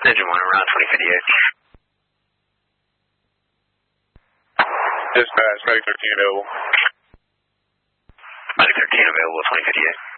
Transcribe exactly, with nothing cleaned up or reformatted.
Engine one around twenty fifty-eight. Dispatch, Medic thirteen available. Medic thirteen available, twenty fifty-eight.